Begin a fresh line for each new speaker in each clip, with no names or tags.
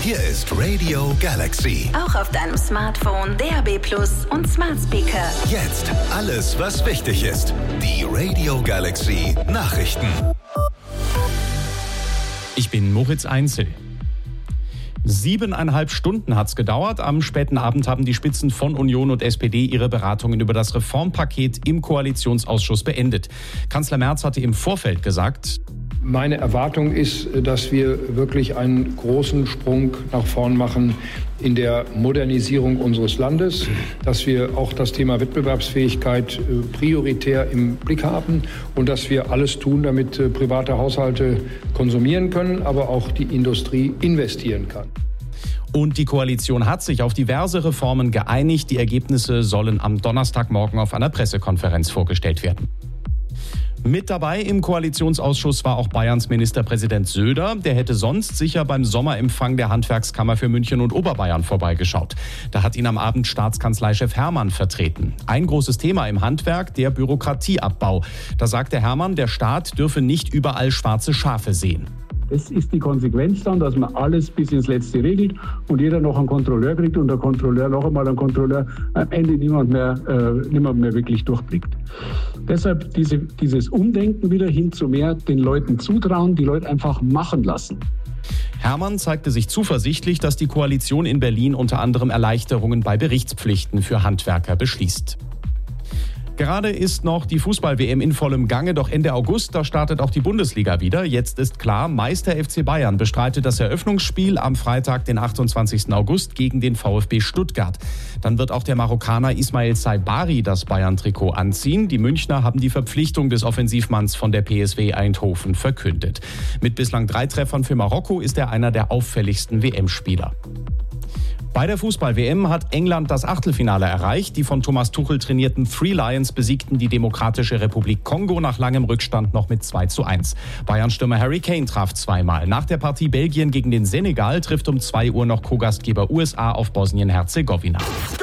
Hier ist Radio Galaxy.
Auch auf deinem Smartphone, DAB+ und Smart Speaker.
Jetzt alles, was wichtig ist. Die Radio Galaxy Nachrichten.
Ich bin Moritz Einzel. 7,5 Stunden hat's gedauert. Am späten Abend haben die Spitzen von Union und SPD ihre Beratungen über das Reformpaket im Koalitionsausschuss beendet. Kanzler Merz hatte im Vorfeld gesagt:
Meine Erwartung ist, dass wir wirklich einen großen Sprung nach vorn machen in der Modernisierung unseres Landes, dass wir auch das Thema Wettbewerbsfähigkeit prioritär im Blick haben und dass wir alles tun, damit private Haushalte konsumieren können, aber auch die Industrie investieren kann.
Und die Koalition hat sich auf diverse Reformen geeinigt. Die Ergebnisse sollen am Donnerstagmorgen auf einer Pressekonferenz vorgestellt werden. Mit dabei im Koalitionsausschuss war auch Bayerns Ministerpräsident Söder. Der hätte sonst sicher beim Sommerempfang der Handwerkskammer für München und Oberbayern vorbeigeschaut. Da hat ihn am Abend Staatskanzleichef Hermann vertreten. Ein großes Thema im Handwerk, der Bürokratieabbau. Da sagte Hermann, der Staat dürfe nicht überall schwarze Schafe sehen.
Es ist die Konsequenz dann, dass man alles bis ins Letzte regelt und jeder noch einen Kontrolleur kriegt und der Kontrolleur noch einmal einen Kontrolleur, am Ende niemand mehr wirklich durchblickt. Deshalb dieses Umdenken wieder hin zu mehr den Leuten zutrauen, die Leute einfach machen lassen.
Hermann zeigte sich zuversichtlich, dass die Koalition in Berlin unter anderem Erleichterungen bei Berichtspflichten für Handwerker beschließt. Gerade ist noch die Fußball-WM in vollem Gange, doch Ende August, da startet auch die Bundesliga wieder. Jetzt ist klar, Meister FC Bayern bestreitet das Eröffnungsspiel am Freitag, den 28. August, gegen den VfB Stuttgart. Dann wird auch der Marokkaner Ismail Saibari das Bayern-Trikot anziehen. Die Münchner haben die Verpflichtung des Offensivmanns von der PSW Eindhoven verkündet. Mit bislang 3 Treffern für Marokko ist er einer der auffälligsten WM-Spieler. Bei der Fußball-WM hat England das Achtelfinale erreicht. Die von Thomas Tuchel trainierten Three Lions besiegten die Demokratische Republik Kongo nach langem Rückstand noch mit 2:1. Bayern-Stürmer Harry Kane traf zweimal. Nach der Partie Belgien gegen den Senegal trifft um 2 Uhr noch Co-Gastgeber USA auf Bosnien-Herzegowina.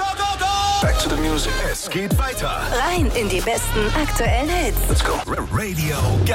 Back to the music. Es geht weiter.
Rein in die besten aktuellen Hits.
Let's go. Radio